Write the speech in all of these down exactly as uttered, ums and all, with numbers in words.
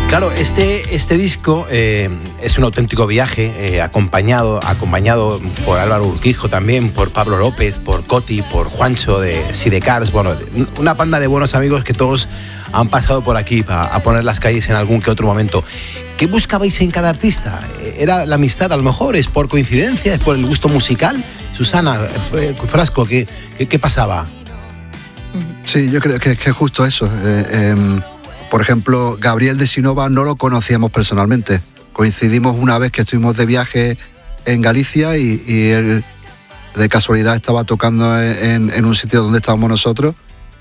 Claro, este, este disco eh, es un auténtico viaje, eh, acompañado, acompañado por Álvaro Urquijo también, por Pablo López, por Coti, por Juancho de Sidecars, bueno, una banda de buenos amigos que todos han pasado por aquí a, a poner las calles en algún que otro momento. ¿Qué buscabais en cada artista? ¿Era la amistad a lo mejor? ¿Es por coincidencia? ¿Es por el gusto musical? Susana, Frasco, ¿qué, qué, qué pasaba? Sí, yo creo que, que es justo eso. Eh, eh, por ejemplo, Gabriel de Sinova no lo conocíamos personalmente. Coincidimos una vez que estuvimos de viaje en Galicia y, y él de casualidad estaba tocando en, en un sitio donde estábamos nosotros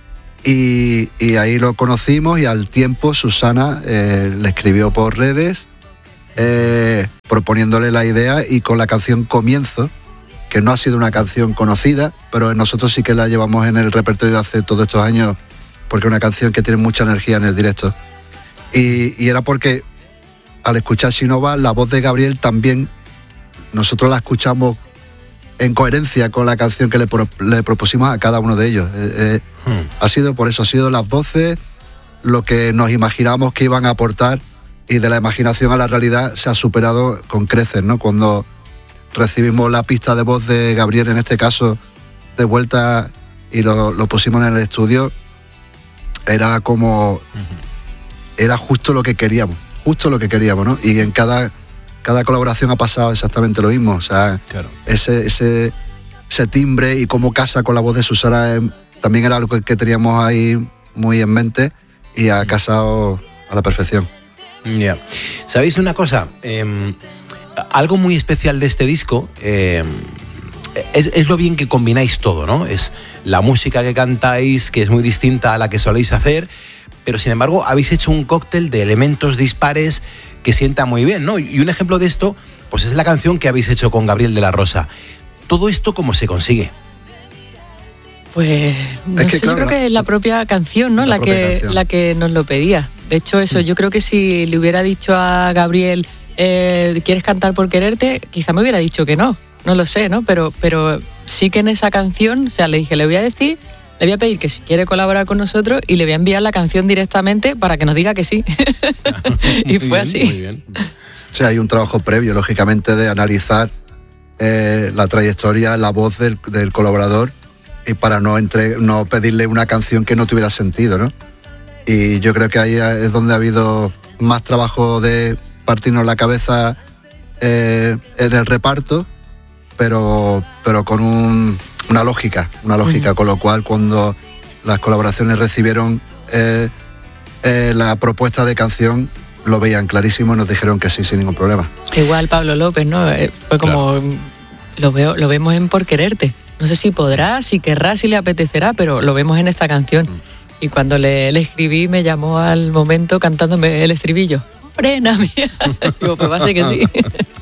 y, y ahí lo conocimos y al tiempo Susana eh, le escribió por redes eh, proponiéndole la idea y con la canción Comienzo, que no ha sido una canción conocida, pero nosotros sí que la llevamos en el repertorio de hace todos estos años porque es una canción que tiene mucha energía en el directo. Y, y era porque al escuchar Sinova, la voz de Gabriel también, nosotros la escuchamos en coherencia con la canción que le, pro, le propusimos a cada uno de ellos. Eh, eh, hmm. Ha sido por eso, ha sido las voces, lo que nos imaginamos que iban a aportar y de la imaginación a la realidad se ha superado con creces, ¿no? Cuando recibimos la pista de voz de Gabriel, en este caso, de vuelta y lo, lo pusimos en el estudio, era como... Era justo lo que queríamos, justo lo que queríamos, ¿no? Y en cada, cada colaboración ha pasado exactamente lo mismo. O sea, claro. ese, ese, ese timbre y cómo casa con la voz de Susana eh, también era algo que teníamos ahí muy en mente y ha casado a la perfección. Ya. Yeah. ¿Sabéis una cosa? Eh, algo muy especial de este disco... Eh, Es, es lo bien que combináis todo, ¿no? Es la música que cantáis, que es muy distinta a la que soléis hacer, pero sin embargo habéis hecho un cóctel de elementos dispares que sienta muy bien, ¿no? Y un ejemplo de esto, pues es la canción que habéis hecho con Gabriel de la Rosa. ¿Todo esto cómo se consigue? Pues no es que, sé, claro, yo creo que es la propia canción, ¿no? La, la que canción. la que nos lo pedía. De hecho, eso, mm. yo creo que si le hubiera dicho a Gabriel, eh, ¿quieres cantar por quererte? Quizá me hubiera dicho que no. No lo sé, ¿no? Pero, pero sí que en esa canción, o sea, le dije, le voy a decir, le voy a pedir que si quiere colaborar con nosotros y le voy a enviar la canción directamente para que nos diga que sí. Y fue bien, así. Muy bien. Sí, hay un trabajo previo, lógicamente, de analizar eh, la trayectoria, la voz del, del colaborador y para no, entre, no pedirle una canción que no tuviera sentido, ¿no? Y yo creo que ahí es donde ha habido más trabajo de partirnos la cabeza eh, en el reparto, pero pero con un, una lógica, una lógica, uh-huh. Con lo cual cuando las colaboraciones recibieron eh, eh, la propuesta de canción, lo veían clarísimo y nos dijeron que sí, sin ningún problema. Igual Pablo López, ¿no? Fue como, claro. lo veo, lo vemos en Por Quererte. No sé si podrá, si querrá, si le apetecerá, pero lo vemos en esta canción. Uh-huh. Y cuando le, le escribí, me llamó al momento cantándome el estribillo. ¡Frena, mía! Digo, pues va a ser que sí.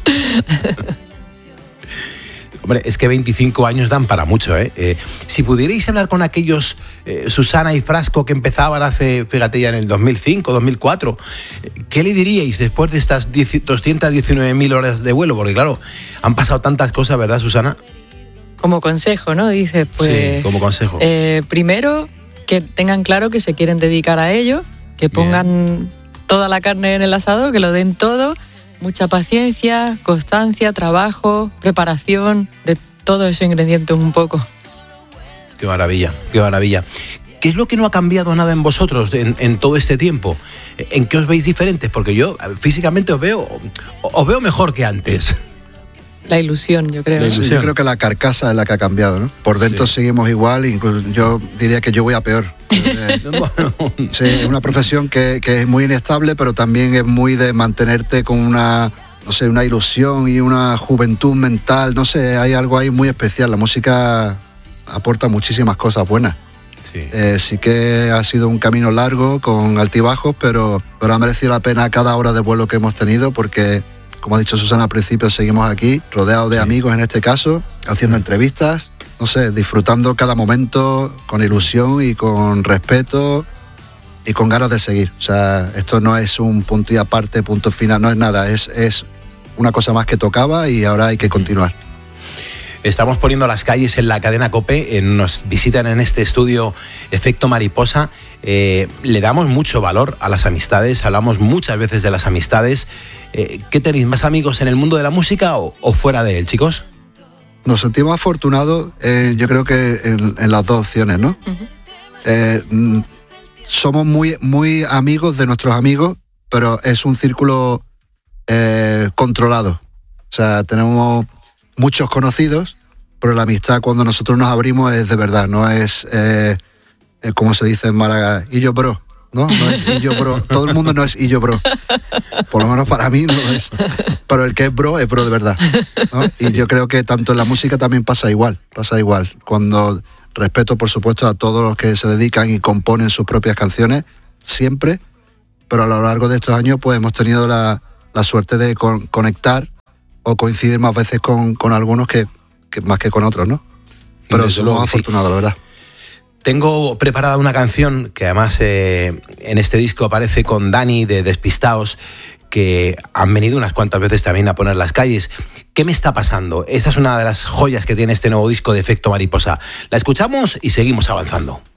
Hombre, es que veinticinco años dan para mucho, ¿eh? eh si pudierais hablar con aquellos eh, Susana y Frasco que empezaban hace, fíjate, ya en el dos mil cinco, dos mil cuatro, ¿qué le diríais después de estas doscientas diecinueve mil horas de vuelo? Porque claro, han pasado tantas cosas, ¿verdad, Susana? Como consejo, ¿no? Dices, pues... Sí, como consejo. Eh, primero, que tengan claro que se quieren dedicar a ello, que pongan Bien. toda la carne en el asador, que lo den todo... Mucha paciencia, constancia, trabajo, preparación, de todos esos ingredientes un poco. Qué maravilla, qué maravilla. ¿Qué es lo que no ha cambiado nada en vosotros en, en todo este tiempo? ¿En qué os veis diferentes? Porque yo físicamente os veo, os veo mejor que antes. La ilusión, yo creo. La ilusión. Yo creo que la carcasa es la que ha cambiado, ¿no? Por dentro sí. seguimos igual, incluso yo diría que yo voy a peor. Sí, es una profesión que, que es muy inestable, pero también es muy de mantenerte con una, no sé, una ilusión y una juventud mental. No sé, hay algo ahí muy especial. La música aporta muchísimas cosas buenas. Sí. Eh, sí que ha sido un camino largo, con altibajos, pero, pero ha merecido la pena cada hora de vuelo que hemos tenido, porque... Como ha dicho Susana al principio, seguimos aquí, rodeados de sí. amigos en este caso, haciendo entrevistas, no sé, disfrutando cada momento con ilusión y con respeto y con ganas de seguir. O sea, esto no es un punto y aparte, punto final, no es nada, es, es una cosa más que tocaba y ahora hay que continuar. Estamos poniendo las calles en la cadena COPE, eh, nos visitan en este estudio Efecto Mariposa. Eh, le damos mucho valor a las amistades, hablamos muchas veces de las amistades. Eh, ¿Qué tenéis, más amigos en el mundo de la música o, o fuera de él, chicos? Nos sentimos afortunados, eh, yo creo que en, en las dos opciones, ¿no? Uh-huh. Eh, somos muy, muy amigos de nuestros amigos, pero es un círculo eh, controlado. O sea, tenemos muchos conocidos, pero la amistad cuando nosotros nos abrimos es de verdad, no es, eh, eh, como se dice en Málaga, y yo bro, ¿no? No es y yo bro. Todo el mundo no es y yo bro. Por lo menos para mí no es. Pero el que es bro es bro de verdad, ¿no? Y yo creo que tanto en la música también pasa igual, pasa igual. Cuando respeto, por supuesto, a todos los que se dedican y componen sus propias canciones, siempre, pero a lo largo de estos años pues hemos tenido la, la suerte de con, conectar o coincidir más veces con, con algunos que, que más que con otros, ¿no? Pero somos afortunados, la verdad. Tengo preparada una canción que además eh, en este disco aparece con Dani de Despistaos, que han venido unas cuantas veces también a poner las calles. ¿Qué me está pasando? Esta es una de las joyas que tiene este nuevo disco de Efecto Mariposa. La escuchamos y seguimos avanzando.